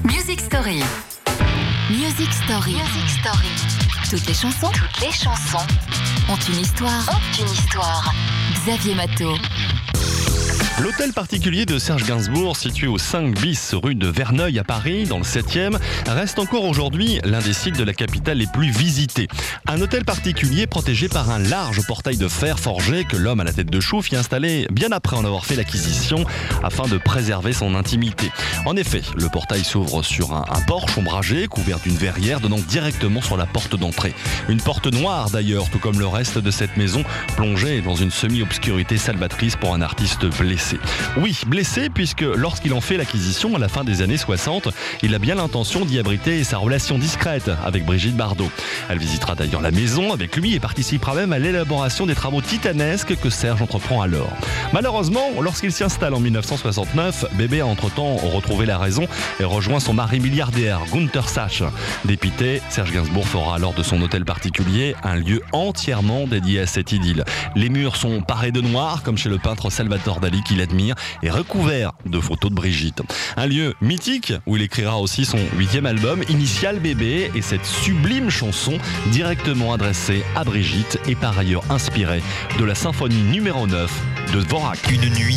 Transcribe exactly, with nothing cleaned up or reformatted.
Music Story. Music Story. Music Story. Toutes les chansons. Toutes les chansons ont une histoire. Ont une histoire. Xavier Matteau. L'hôtel particulier de Serge Gainsbourg, situé au cinq bis rue de Verneuil à Paris, dans le septième, reste encore aujourd'hui l'un des sites de la capitale les plus visités. Un hôtel particulier protégé par un large portail de fer forgé que l'homme à la tête de chouf y a installé bien après en avoir fait l'acquisition, afin de préserver son intimité. En effet, le portail s'ouvre sur un, un porche ombragé, couvert d'une verrière donnant directement sur la porte d'entrée. Une porte noire d'ailleurs, tout comme le reste de cette maison, plongée dans une semi-obscurité salvatrice pour un artiste blessé. Oui, blessé puisque lorsqu'il en fait l'acquisition à la fin des années soixante, il a bien l'intention d'y abriter sa relation discrète avec Brigitte Bardot. Elle visitera d'ailleurs la maison avec lui et participera même à l'élaboration des travaux titanesques que Serge entreprend alors. Malheureusement, lorsqu'il s'y installe en dix-neuf cent soixante-neuf, Bébé a entre-temps retrouvé la raison et rejoint son mari milliardaire, Günther Sachs. Dépité, Serge Gainsbourg fera alors de son hôtel particulier un lieu entièrement dédié à cette idylle. Les murs sont parés de noir, comme chez le peintre Salvatore Dali qu'il admire, et recouvert de photos de Brigitte. Un lieu mythique où il écrira aussi son huitième album, Initial Bébé, et cette sublime chanson directement adressée à Brigitte et par ailleurs inspirée de la symphonie numéro neuf de Dvorak. Une nuit